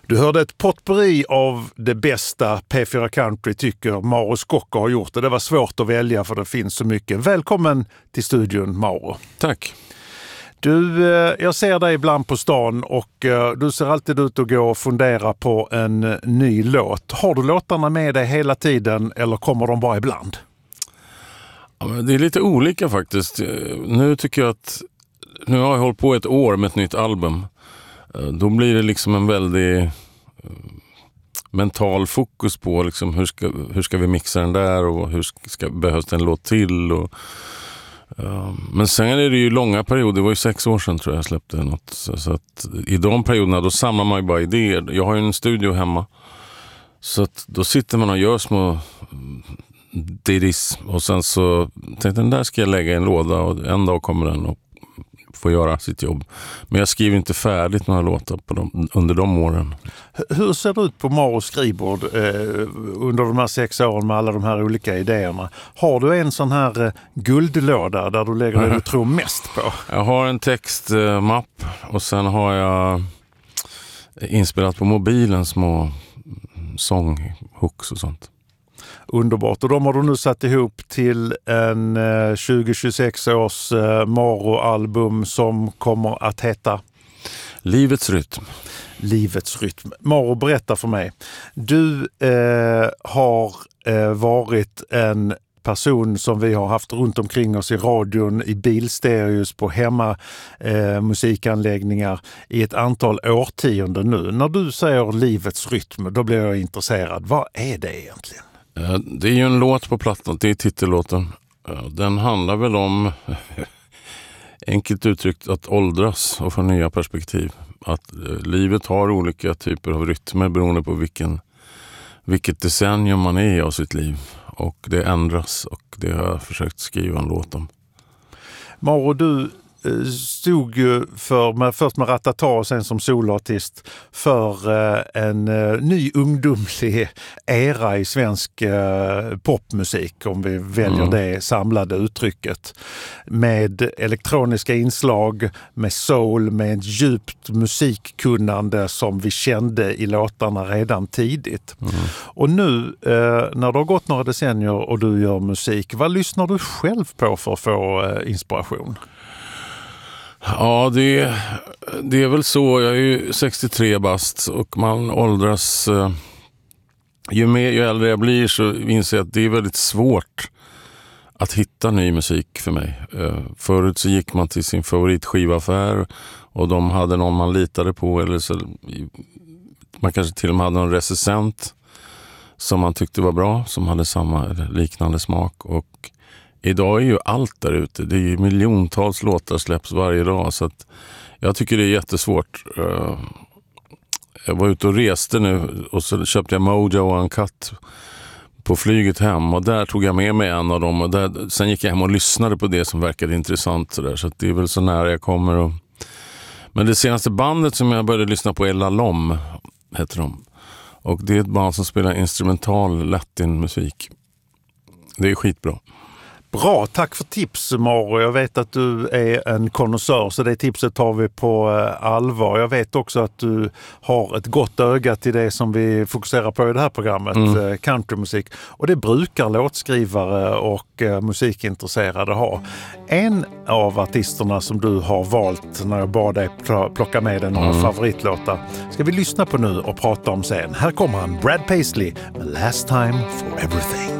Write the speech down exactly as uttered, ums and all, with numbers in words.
Du hörde ett potpourri av det bästa P fyra Country tycker Mauro Scocco har gjort. Och det var svårt att välja för det finns så mycket. Välkommen till studion, Mauro. Tack. Du, jag ser dig ibland på stan och du ser alltid ut att gå och fundera på en ny låt. Har du låtarna med dig hela tiden eller kommer de bara ibland? Ja, men det är lite olika faktiskt. Nu tycker jag att nu har jag hållit på ett år med ett nytt album. Då blir det liksom en väldigt mental fokus på liksom hur ska, hur ska vi mixa den där och hur ska, behövs det en låt till och Uh, men sen är det ju långa perioder. Det var ju sex år sedan tror jag jag släppte något. Så, så att i de perioderna då samlar man ju bara idéer. Jag har ju en studio hemma. Så att då sitter man och gör små didis. Och sen så tänkte jag, den där ska jag lägga i en låda. Och en dag kommer den och får göra sitt jobb. Men jag skriver inte färdigt några låtar på dem, under de åren. Hur ser det ut på Mauros skrivbord eh, under de här sex åren med alla de här olika idéerna? Har du en sån här eh, guldlåda där du lägger det du tror mest på? Jag har en textmapp och sen har jag inspelat på mobilen små sånghooks och sånt. Underbart. Och de har du nu satt ihop till en eh, tjugo tjugosex års eh, Mauro-album som kommer att heta Livets rytm. Livets rytm. Mauro, berätta för mig. Du eh, har eh, varit en person som vi har haft runt omkring oss i radion, i bilstereos, på hemma eh, musikanläggningar i ett antal årtionden nu. När du säger livets rytm, då blir jag intresserad. Vad är det egentligen? Det är ju en låt på plattan, det är titellåten. Den handlar väl om, enkelt uttryckt, att åldras och få nya perspektiv. Att livet har olika typer av rytmer beroende på vilken, vilket decennium man är i av sitt liv. Och det ändras och det har jag försökt skriva en låt om. Mauro, du stod ju för, med, först med Ratata och sen som soloartist för eh, en eh, ny ungdomlig era i svensk eh, popmusik, om vi väljer mm. det samlade uttrycket. Med elektroniska inslag, med soul, med ett djupt musikkunnande som vi kände i låtarna redan tidigt. Mm. Och nu eh, när det har gått några decennier och du gör musik, vad lyssnar du själv på för att få eh, inspiration? Ja, det, det är väl så. Jag är ju sextiotre bast och man åldras. Eh, ju mer, ju äldre jag blir så inser jag att det är väldigt svårt att hitta ny musik för mig. Eh, förut så gick man till sin favoritskivaffär och de hade någon man litade på, eller så man kanske till och med hade en recensent som man tyckte var bra, som hade samma eller liknande smak. Och idag är ju allt där ute. Det är ju miljontals låtar släpps varje dag. Så att jag tycker det är jättesvårt. Jag var ute och reste nu och så köpte jag Mojo och Uncut på flyget hem. Och där tog jag med mig en av dem. Och där, sen gick jag hem och lyssnade på det som verkade intressant. Så, där. Så att det är väl så nära jag kommer. Och... Men det senaste bandet som jag började lyssna på är La Lom, heter de. Och det är ett band som spelar instrumental latinmusik. Det är skitbra. Bra, tack för tips, Mauro. Jag vet att du är en konnässör, så det tipset tar vi på allvar. Jag vet också att du har ett gott öga till det som vi fokuserar på i det här programmet, mm. countrymusik. Och det brukar låtskrivare och musikintresserade ha. En av artisterna som du har valt när jag bad dig plocka med dig några mm. favoritlåtar ska vi lyssna på nu och prata om sen. Här kommer han, Brad Paisley med Last Time for Everything.